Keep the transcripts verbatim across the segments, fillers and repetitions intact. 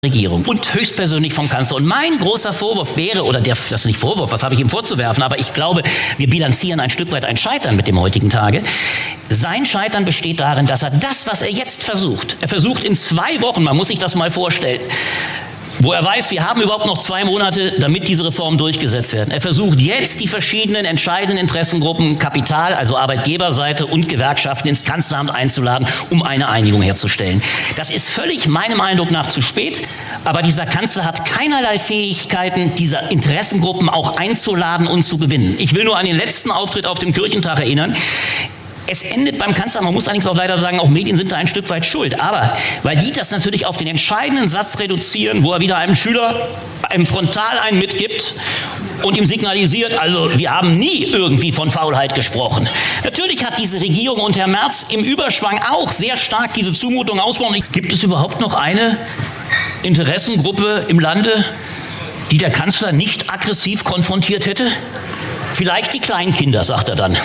Regierung und höchstpersönlich vom Kanzler. Und mein großer Vorwurf wäre, oder der, das ist nicht Vorwurf, was habe ich ihm vorzuwerfen, aber ich glaube, wir bilanzieren ein Stück weit ein Scheitern mit dem heutigen Tage. Sein Scheitern besteht darin, dass er das, was er jetzt versucht, er versucht in zwei Wochen, man muss sich das mal vorstellen, wo er weiß, wir haben überhaupt noch zwei Monate, damit diese Reformen durchgesetzt werden. Er versucht jetzt, die verschiedenen entscheidenden Interessengruppen, Kapital, also Arbeitgeberseite und Gewerkschaften ins Kanzleramt einzuladen, um eine Einigung herzustellen. Das ist völlig meinem Eindruck nach zu spät, aber dieser Kanzler hat keinerlei Fähigkeiten, diese Interessengruppen auch einzuladen und zu gewinnen. Ich will nur an den letzten Auftritt auf dem Kirchentag erinnern. Es endet beim Kanzler, man muss allerdings auch leider sagen, auch Medien sind da ein Stück weit schuld. Aber weil die das natürlich auf den entscheidenden Satz reduzieren, wo er wieder einem Schüler einem frontal einen mitgibt und ihm signalisiert, also wir haben nie irgendwie von Faulheit gesprochen. Natürlich hat diese Regierung und Herr Merz im Überschwang auch sehr stark diese Zumutung ausgesprochen. Gibt es überhaupt noch eine Interessengruppe im Lande, die der Kanzler nicht aggressiv konfrontiert hätte? Vielleicht die Kleinkinder, sagt er dann.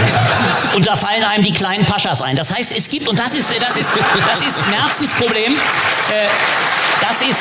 Und da fallen einem die kleinen Paschas ein. Das heißt, es gibt, und das ist, das ist, das ist Merzens Problem, äh, das ist...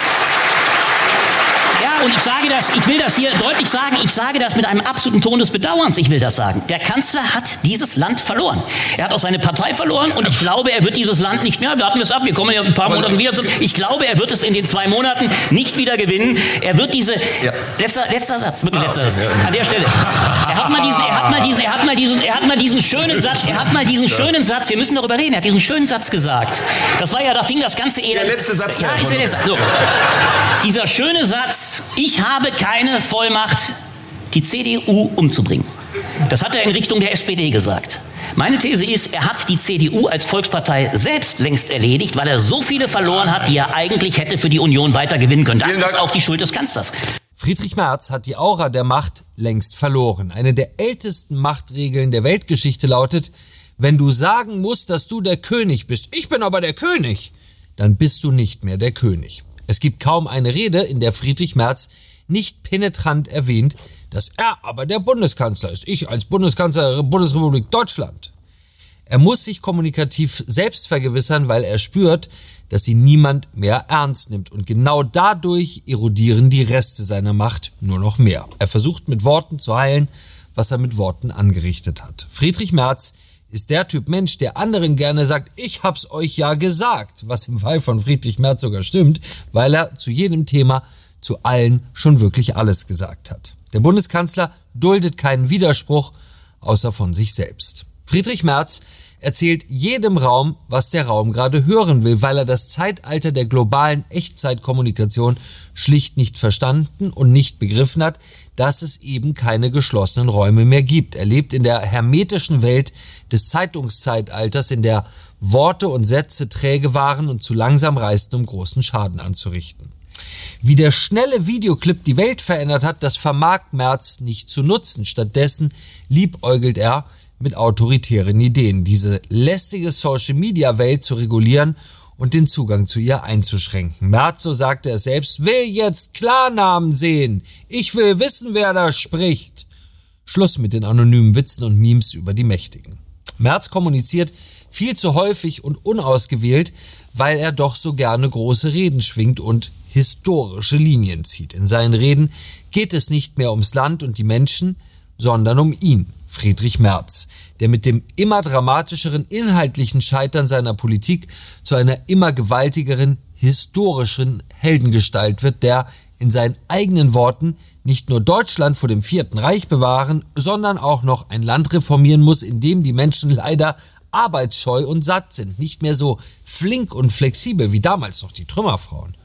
Ja, und ich sage das, ich will das hier deutlich sagen, ich sage das mit einem absoluten Ton des Bedauerns, ich will das sagen. Der Kanzler hat dieses Land verloren. Er hat auch seine Partei verloren und ich glaube, er wird dieses Land nicht mehr, warten wir es ab, wir kommen ja in ein paar Monaten wieder zu, ich glaube, er wird es in den zwei Monaten nicht wieder gewinnen. Er wird diese, ja. letzter, letzter Satz, wirklich letzter Satz, an der Stelle. Er hat mal diesen, er hat mal diesen, er hat mal diesen, er hat mal diesen schönen Satz, er hat mal diesen schönen Satz, wir müssen darüber reden, er hat diesen schönen Satz gesagt. Das war ja, da fing das ganze Elend. Der letzte Satz. Ja, ist der letzte. So. Dieser schöne Satz, ich habe keine Vollmacht, die C D U umzubringen. Das hat er in Richtung der S P D gesagt. Meine These ist, er hat die C D U als Volkspartei selbst längst erledigt, weil er so viele verloren hat, die er eigentlich hätte für die Union weiter gewinnen können. Das ist auch die Schuld des Kanzlers. Friedrich Merz hat die Aura der Macht längst verloren. Eine der ältesten Machtregeln der Weltgeschichte lautet, wenn du sagen musst, dass du der König bist, ich bin aber der König, dann bist du nicht mehr der König. Es gibt kaum eine Rede, in der Friedrich Merz nicht penetrant erwähnt, dass er aber der Bundeskanzler ist. Ich als Bundeskanzler der Bundesrepublik Deutschland. Er muss sich kommunikativ selbst vergewissern, weil er spürt, dass ihn niemand mehr ernst nimmt. Und genau dadurch erodieren die Reste seiner Macht nur noch mehr. Er versucht mit Worten zu heilen, was er mit Worten angerichtet hat. Friedrich Merz ist der Typ Mensch, der anderen gerne sagt, ich hab's euch ja gesagt, was im Fall von Friedrich Merz sogar stimmt, weil er zu jedem Thema, zu allen schon wirklich alles gesagt hat. Der Bundeskanzler duldet keinen Widerspruch, außer von sich selbst. Friedrich Merz erzählt jedem Raum, was der Raum gerade hören will, weil er das Zeitalter der globalen Echtzeitkommunikation schlicht nicht verstanden und nicht begriffen hat, dass es eben keine geschlossenen Räume mehr gibt. Er lebt in der hermetischen Welt des Zeitungszeitalters, in der Worte und Sätze träge waren und zu langsam reisten, um großen Schaden anzurichten. Wie der schnelle Videoclip die Welt verändert hat, das vermag Merz nicht zu nutzen. Stattdessen liebäugelt er mit autoritären Ideen, diese lästige Social-Media-Welt zu regulieren und den Zugang zu ihr einzuschränken. Merz, so sagte er selbst, will jetzt Klarnamen sehen. Ich will wissen, wer da spricht. Schluss mit den anonymen Witzen und Memes über die Mächtigen. Merz kommuniziert viel zu häufig und unausgewählt, weil er doch so gerne große Reden schwingt und historische Linien zieht. In seinen Reden geht es nicht mehr ums Land und die Menschen, sondern um ihn, Friedrich Merz, der mit dem immer dramatischeren inhaltlichen Scheitern seiner Politik zu einer immer gewaltigeren historischen Heldengestalt wird, der in seinen eigenen Worten nicht nur Deutschland vor dem Vierten Reich bewahren, sondern auch noch ein Land reformieren muss, in dem die Menschen leider arbeitsscheu und satt sind, nicht mehr so flink und flexibel wie damals noch die Trümmerfrauen.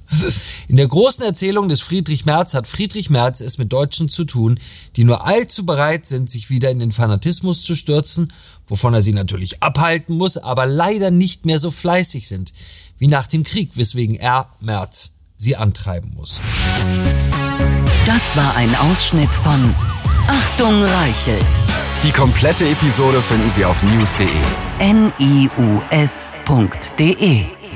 In der großen Erzählung des Friedrich Merz hat Friedrich Merz es mit Deutschen zu tun, die nur allzu bereit sind, sich wieder in den Fanatismus zu stürzen, wovon er sie natürlich abhalten muss, aber leider nicht mehr so fleißig sind wie nach dem Krieg, weswegen er, Merz, sie antreiben muss. Das war ein Ausschnitt von Achtung Reichelt. Die komplette Episode finden Sie auf news punkt de. N I U S punkt de